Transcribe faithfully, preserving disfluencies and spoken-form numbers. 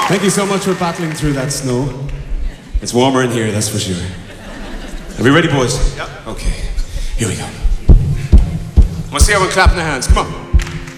Thank you so much for battling through that snow. It's warmer in here, that's for sure. Are we ready, boys? Yep. Okay, here we go. I want to see everyone clapping their hands. Come on.